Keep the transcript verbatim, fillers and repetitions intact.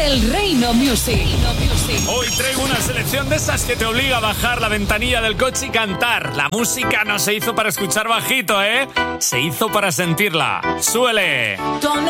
El Reino Music. Hoy traigo una selección de esas que te obliga a bajar la ventanilla del coche y cantar. La música no se hizo para escuchar bajito, ¿eh? Se hizo para sentirla. ¡Súbele!